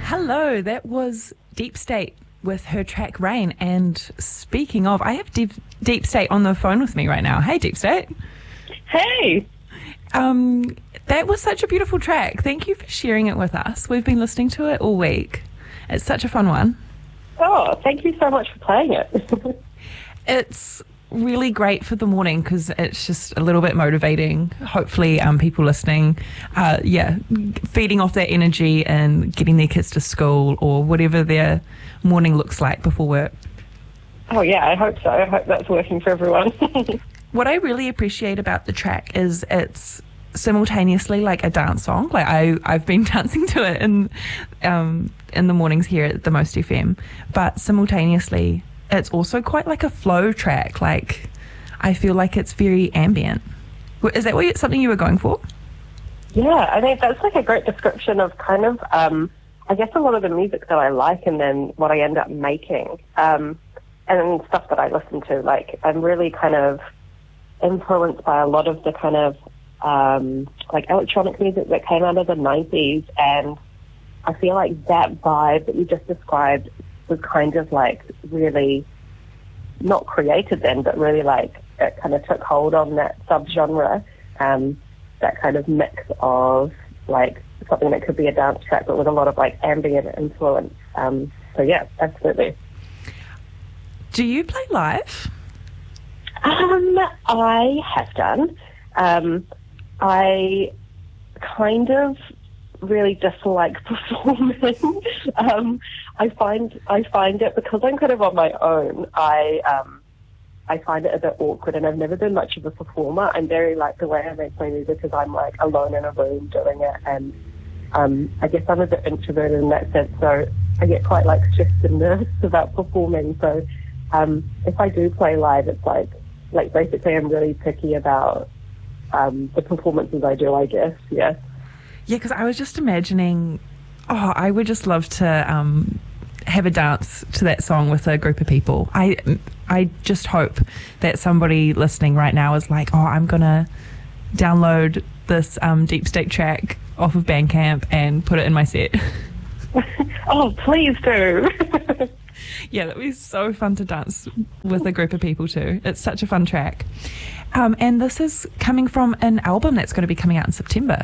Hello, that was Deep State with her track Rain. And speaking of, I have Deep State on the phone with me right now. Hey, Deep State. Hey. That was such a beautiful track. Thank you for sharing it with us. We've been listening to it all week. It's such a fun one. Oh, thank you so much for playing it. It's really great for the morning because it's just a little bit motivating. Hopefully people listening feeding off that energy and getting their kids to school or whatever their morning looks like before work. Oh yeah, I hope so. I hope that's working for everyone. What I really appreciate about the track is it's simultaneously like a dance song. Like I've been dancing to it in the mornings here at the Most FM, but simultaneously it's also quite like a flow track. Like, I feel like it's very ambient. Is that something you were going for? Yeah, I think that's like a great description of kind of, I guess a lot of the music that I like and then what I end up making, and stuff that I listen to. Like, I'm really kind of influenced by a lot of the kind of, like electronic music that came out of the 90s, and I feel like that vibe that you just described was kind of like really not created then, but really like it kind of took hold on that subgenre, that kind of mix of like something that could be a dance track but with a lot of like ambient influence. So yeah, absolutely. Do you play live? I have done. I kind of really dislike performing. I find it, because I'm kind of on my own, I find it a bit awkward, and I've never been much of a performer. I'm very like the way I make my music is I'm like alone in a room doing it, and I guess I'm a bit introverted in that sense, so I get quite like stressed and nervous about performing. So if I do play live, it's like basically I'm really picky about the performances I do, I guess. Yeah. Yeah, because I was just imagining, I would just love to have a dance to that song with a group of people. I just hope that somebody listening right now is like, I'm going to download this Deep State track off of Bandcamp and put it in my set. Oh, please do. Yeah, that would be so fun to dance with a group of people too. It's such a fun track. And this is coming from an album that's going to be coming out in September.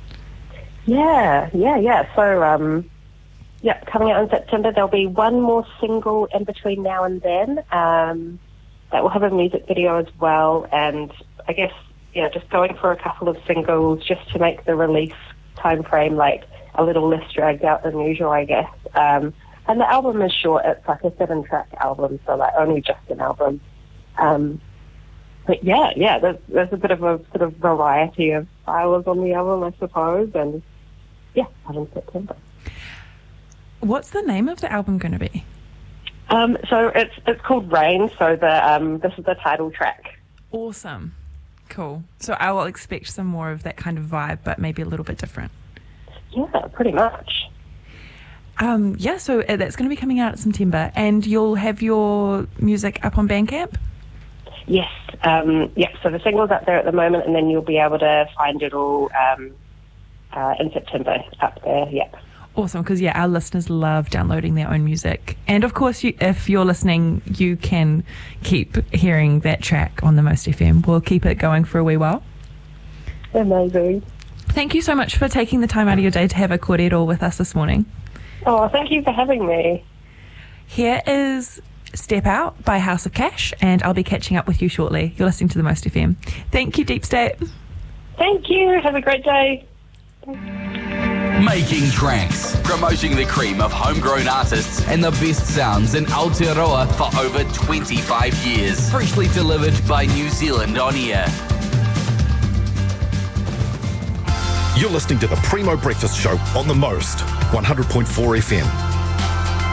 Yeah. So, coming out in September. There'll be one more single in between now and then that will have a music video as well. And I guess, just going for a couple of singles just to make the release time frame like a little less dragged out than usual, I guess. And the album is short. It's like a 7-track album, so like only just an album. But there's a bit of a sort of variety of styles on the album, I suppose, and out in September. What's the name of the album going to be? So it's called Rain. So this is the title track. Awesome, cool. So I will expect some more of that kind of vibe, but maybe a little bit different. Yeah, pretty much. So that's going to be coming out in September, and you'll have your music up on Bandcamp? Yes. So the single's up there at the moment, and then you'll be able to find it all in September up there. Yeah. Awesome, because our listeners love downloading their own music, and of course, if you're listening, you can keep hearing that track on the Most FM. We'll keep it going for a wee while. Amazing. Thank you so much for taking the time out of your day to have a kōrero with us this morning. Oh, thank you for having me. Here is Step Out by House of Cash, and I'll be catching up with you shortly. You're listening to the Most FM. Thank you, Deep State. Thank you. Have a great day. Making tracks, promoting the cream of homegrown artists and the best sounds in Aotearoa for over 25 years. Freshly delivered by New Zealand On Air. You're listening to the Primo Breakfast Show on the Most 100.4 FM.